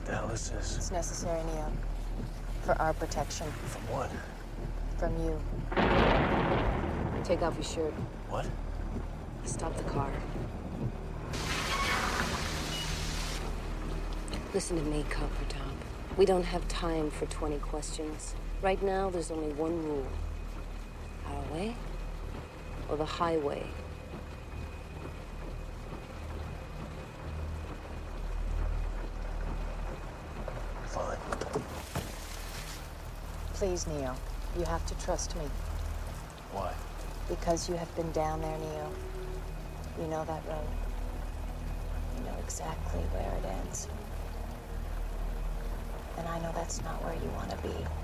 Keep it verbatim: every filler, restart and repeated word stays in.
What the hell is this? It's necessary, Neo. For our protection. From what? From you. Take off your shirt. What? Stop the car. Listen to me, Copper Top. We don't have time for twenty questions. Right now, there's only one rule. Our way or the highway. Fine. Please, Neo. You have to trust me. Why? Because you have been down there, Neo. You know that road. You know exactly where it ends. And I know that's not where you want to be.